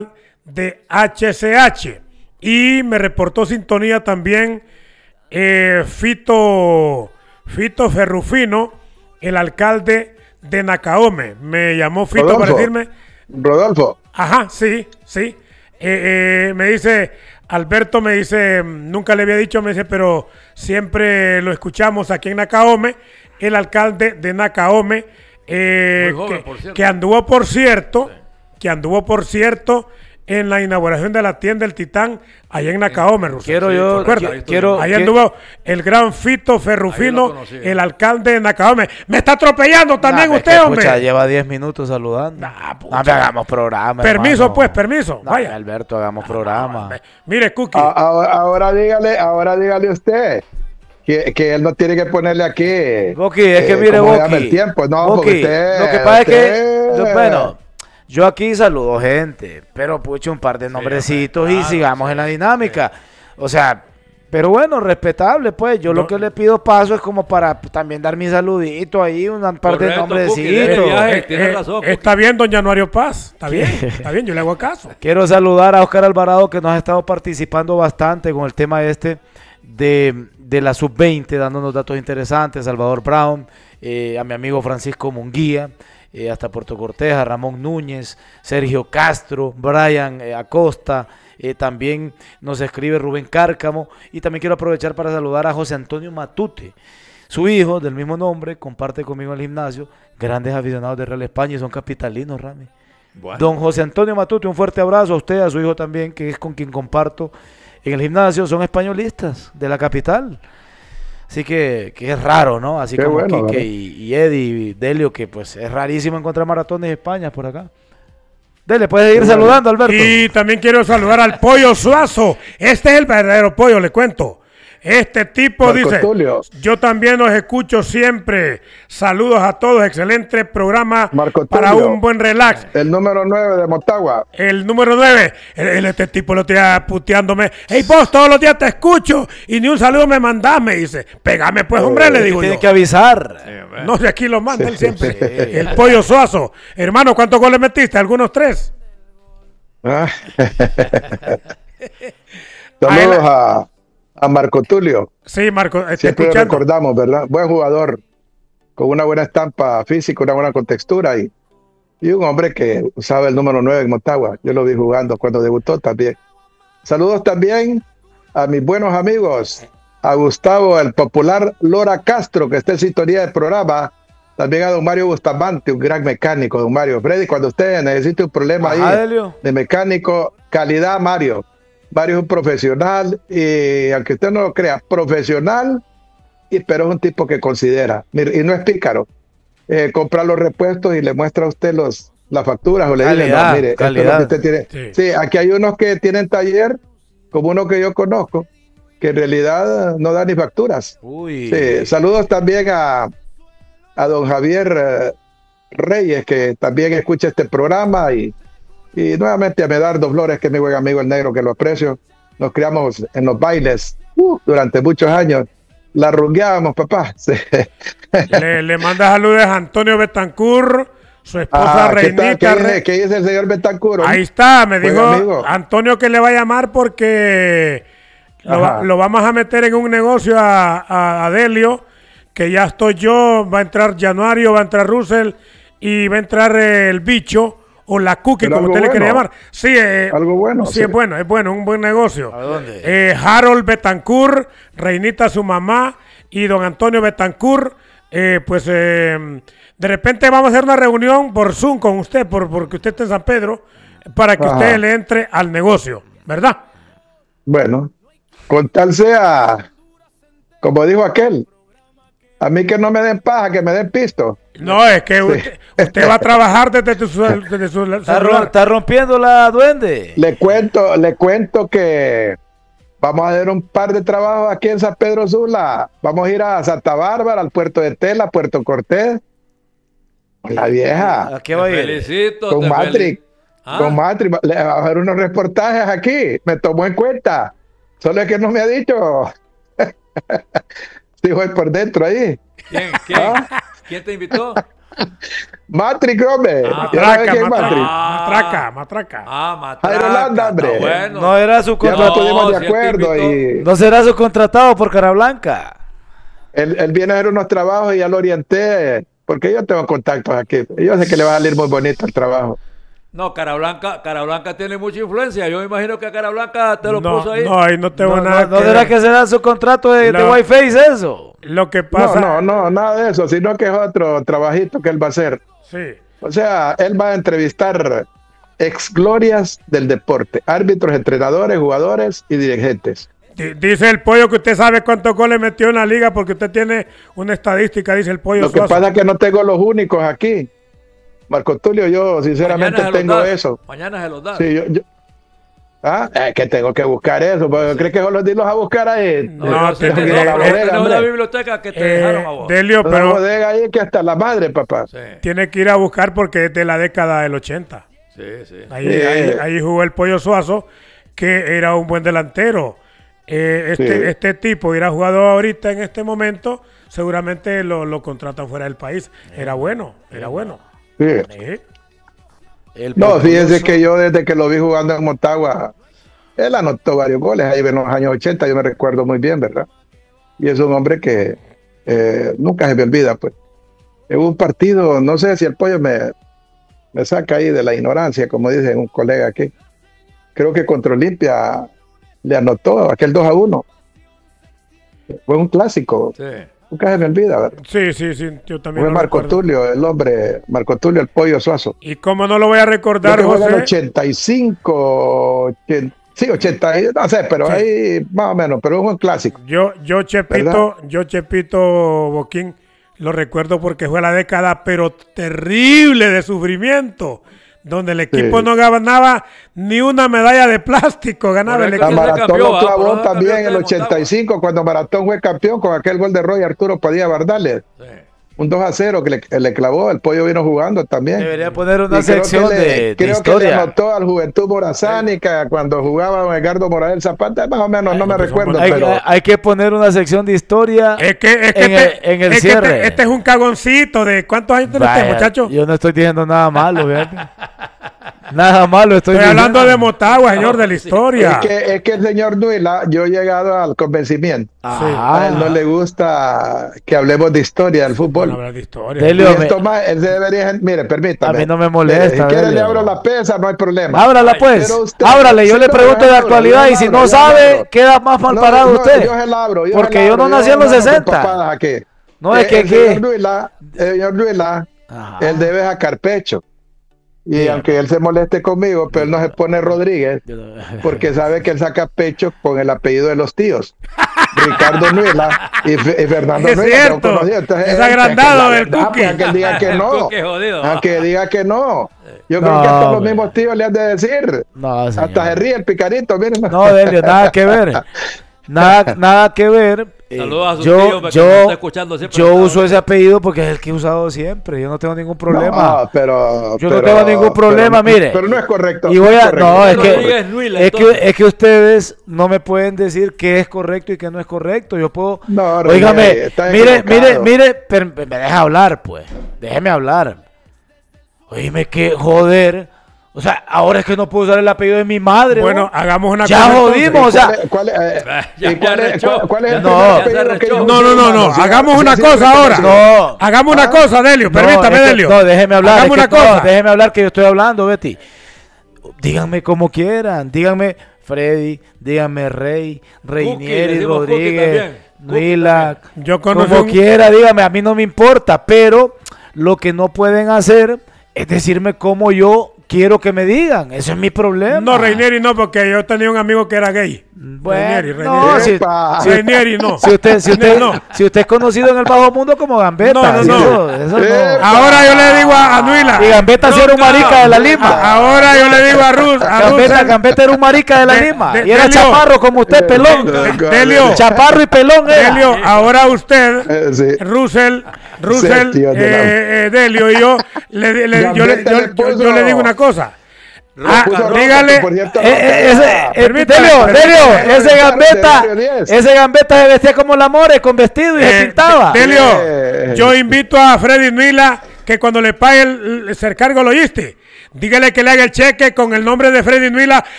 de HCH. Y me reportó sintonía también Fito Ferrufino, el alcalde de Nacaome. Me llamó Fito Rodolfo, para decirme. Rodolfo. Ajá, sí, sí. Me dice, Alberto me dice, nunca le había dicho, me dice, pero siempre lo escuchamos aquí en Nacaome, el alcalde de Nacaome, joven, por cierto. que anduvo, por cierto, en la inauguración de la tienda El Titán, allá en Nacaome, Russell. Ahí anduvo el gran Fito Ferrufino, el alcalde de Nacaome. Me está atropellando también usted, hombre. Pucha, lleva 10 minutos saludando. No, hagamos programa. Permiso, hermano. pues, permiso. No, Vaya. Alberto, hagamos programa. Mire, Cookie. Ahora dígale usted que él no tiene que ponerle aquí. Boqui, es que mire, ¿cómo se llama Boqui. el tiempo? No, Boqui, porque usted, lo que pasa es que, usted- bueno, yo aquí saludo gente, pero pucho un par de nombrecitos y sigamos en la dinámica. O sea, pero bueno, respetable, pues. Yo lo que le pido paso es como para también dar mi saludito ahí, un par de Correcto, Cookie, deje nombrecitos. viaje. Tiene razón, Cookie. Está bien, don Januario Paz. Está bien, yo le hago caso. Quiero saludar a Oscar Alvarado, que nos ha estado participando bastante con el tema de la sub-20, dándonos datos interesantes. Salvador Brown, a mi amigo Francisco Munguía, hasta Puerto Cortés, a Ramón Núñez, Sergio Castro, Brian Acosta, también nos escribe Rubén Cárcamo, y también quiero aprovechar para saludar a José Antonio Matute. Su hijo, del mismo nombre, comparte conmigo el gimnasio, grandes aficionados de Real España y son capitalinos, Rami. Bueno. Don José Antonio Matute, un fuerte abrazo a usted, a su hijo también, que es con quien comparto en el gimnasio. Son españolistas de la capital. Así que es raro, ¿no? Así Qué como bueno, Quique ¿verdad? y Eddie y Delio, que pues es rarísimo encontrar maratones de España por acá. Dele, puedes ir saludando, Alberto. Y también quiero saludar al Pollo Suazo. Este es el verdadero pollo, le cuento. Este tipo Marco dice, Tulio. yo también los escucho siempre. Saludos a todos, excelente programa Marco para Tulio. un buen relax. El número 9 de Motagua. El número 9, este tipo lo tenía puteándome. Hey, vos todos los días te escucho y ni un saludo me mandás, me dice. Pégame pues, hombre, le digo Tiene yo. que avisar. No, de aquí lo manda él siempre. El Pollo Suazo. Hermano, ¿cuántos goles metiste? ¿Algunos 3? Ah. Saludos a Marco Tulio. Sí, Marco, estoy Siempre lo escuchando. recordamos, ¿verdad? Buen jugador, con una buena estampa física, una buena contextura y un hombre que usaba el número 9 en Motagua. Yo lo vi jugando cuando debutó también. Saludos también a mis buenos amigos, a Gustavo, el popular Lora Castro, que está en sintonía del programa. También a don Mario Bustamante, un gran mecánico, don Mario. Freddy, cuando usted necesite un problema Ajá, ahí Delio. de mecánico, calidad, Mario. Mario es un profesional y aunque usted no lo crea, profesional, pero es un tipo que considera. Mire, y no es pícaro. Compra los repuestos y le muestra a usted las facturas o le dice, Calidad, no, mire, esto es lo calidad. que usted tiene. Sí. Sí, aquí hay unos que tienen taller, como uno que yo conozco, que en realidad no da ni facturas. Uy. Sí, saludos también a don Javier Reyes, que también escucha este programa, y nuevamente a Medardo Flores, que es mi buen amigo el negro, que lo aprecio. Nos criamos en los bailes durante muchos años. La rungueábamos, papá. Sí. Le manda saludos a Antonio Betancourt, su esposa ¿qué tal? Reinita. ¿Qué dice el señor Betancur? Ahí está, me Buen dijo amigo. Antonio que le va a llamar porque Ajá. lo vamos a meter en un negocio a Delio, que ya estoy yo, va a entrar Januario, va a entrar Russell y va a entrar el bicho o la Cookie, Pero como algo usted le quiere bueno. llamar. Sí, Algo bueno, Sí, sí. es bueno, un buen negocio. ¿A dónde? Harold Betancourt, Reinita su mamá y don Antonio Betancourt, de repente vamos a hacer una reunión por Zoom con usted, porque usted está en San Pedro, para que Ajá. usted le entre al negocio, ¿verdad? Bueno, con tal sea, como dijo aquel, a mí que no me den paja, que me den pisto. No, es que usted va a trabajar desde su celular. Está rompiendo la duende. Le cuento que vamos a hacer un par de trabajos aquí en San Pedro Sula. Vamos a ir a Santa Bárbara, al puerto de Tela, Puerto Cortés. Con la vieja, ¿A qué va a Te ir? felicito. con te Matrix. Ah. Con Matrix. Le va a hacer unos reportajes aquí. Me tomó en cuenta. Solo es que no me ha dicho. Sí, voy por dentro ahí. ¿Quién? ¿Ah? ¿Quién te invitó? Matrix, hombre. Matraca. Jairo Landa, hombre. Bueno. No era su Ya nos contratado. pusimos de acuerdo y No será subcontratado por Carablanca. él viene a hacer unos trabajos y ya lo orienté, porque yo tengo contactos aquí. Yo sé que le va a salir muy bonito el trabajo. No, Carablanca tiene mucha influencia. Yo me imagino que Carablanca te lo puso ahí. No, ahí no tengo nada. ¿No será que será su contrato de Wi-Fi eso? Lo que pasa. No, nada de eso, sino que es otro trabajito que él va a hacer. Sí. O sea, él va a entrevistar exglorias del deporte, árbitros, entrenadores, jugadores y dirigentes. Dice el Pollo que usted sabe cuántos goles metió en la liga porque usted tiene una estadística, dice el Pollo. Lo que pasa es que no tengo los únicos aquí. Marco Tulio, yo sinceramente tengo eso. Mañana se los da. Sí, es que tengo que buscar eso, porque ¿crees que solo los a buscar ahí? No, tenemos una biblioteca que te dejaron a vos. Delio, pero una bodega ahí que hasta la madre, papá. Sí. Tiene que ir a buscar porque es de la década del 80. Sí. Ahí jugó el Pollo Suazo, que era un buen delantero. Este tipo hubiera jugado ahorita en este momento, seguramente lo contratan fuera del país. Era bueno. Sí. No, fíjense que yo desde que lo vi jugando en Motagua, él anotó varios goles ahí en los años 80, yo me recuerdo muy bien, ¿verdad? Y es un hombre que nunca se me olvida, pues. En un partido, no sé si el Pollo me saca ahí de la ignorancia, como dice un colega aquí. Creo que contra Olimpia le anotó aquel 2-1. Fue un clásico. Sí. Nunca se me olvida, ¿verdad? Sí, yo también. Fue Marco Tulio, Marco Tulio, el Pollo Suazo. ¿Y cómo no lo voy a recordar, José? En el 85, 80, no sé, pero sí. Ahí más o menos, pero es un clásico. Yo Chepito Boquín, lo recuerdo porque fue la década, pero terrible de sufrimiento, donde el equipo no ganaba ni una medalla de plástico, ganaba el equipo. Maratón lo clavó también en el 85, cuando Maratón fue campeón con aquel gol de Roy Arturo Padilla Bardales. Sí. Un 2-0 que le clavó, el Pollo vino jugando también. Debería poner una sección de historia. Creo que le anotó al Juventud Morazánica cuando jugaba con Edgardo Morales Zapata, más o menos, no me recuerdo. Hay que poner una sección de historia en el cierre. Este es un cagoncito de ¿cuántos años tiene este muchacho? Yo no estoy diciendo nada malo, fíjate. Nada malo estoy hablando de Motagua, señor, de la historia. Es que el señor Nuila, yo he llegado al convencimiento. A él no le gusta que hablemos de historia del fútbol. No hablar de historia. Delio, él debería, mire, permítame. A mí no me molesta. Si quiere le abro la pesa, no hay problema. Ábrala pues. Ábrale, yo le pregunto de actualidad y si no sabe, queda más mal parado usted. Yo se la abro. Porque yo no nací en los 60. No es que el señor Nuila, él debe sacar pecho. Y aunque él se moleste conmigo, pero él no se pone Rodríguez, porque sabe que él saca pecho con el apellido de los tíos. Ricardo Nuila y Fernando Nuila. Es cierto, es agrandado del Cookie. Aunque él diga que no. Aunque diga que no. Yo creo que hasta los mismos tíos le han de decir. Hasta se ríe el picarito. Miren. No, Delio, nada que ver. Nada que ver. Saludos a sus tíos, que nos está escuchando siempre. Yo uso ese apellido porque es el que he usado siempre. Yo no tengo ningún problema. No tengo ningún problema, mire. Pero no es correcto. Y es que ustedes no me pueden decir qué es correcto y qué no es correcto. Yo puedo. Óigame, mire, me deja hablar, pues. Déjeme hablar. Oíme que joder. O sea, ahora es que no puedo usar el apellido de mi madre. Bueno, hagamos una cosa. Ya jodimos, o sea. ¿Cuál es el No. Hagamos una cosa ahora. No. Hagamos una cosa, Delio. Permítame, Delio. No, déjeme hablar. Hagamos una cosa. Déjeme hablar que yo estoy hablando, Betty. Díganme como quieran. Díganme Freddy, díganme Rey, Reinieri, Rodríguez, Nuila. Como quiera, dígame. A mí no me importa. Pero lo que no pueden hacer es decirme cómo yo quiero que me digan, eso es mi problema. No, Reinieri no, porque yo tenía un amigo que era gay. Bueno, Reinieri no. Si usted es conocido en el bajo mundo como Gambetta. No. Ahora yo le digo a Nuila. Y Gambetta sí era un marica de la Lima. Ahora yo le digo a Rus. Gambetta era un marica de la Lima. Y era chaparro como usted, pelón. Delio. Chaparro y pelón era. Delio, ahora usted, Russell, Delio y yo le digo una cosa. Dígale, Delio, ese Gambetta se vestía como la More, con vestido y se pintaba. Delio, yo invito a Freddy Nuila que cuando le pague el cargo, ¿lo oíste? Dígale que le haga el cheque con el nombre de Freddy Nuila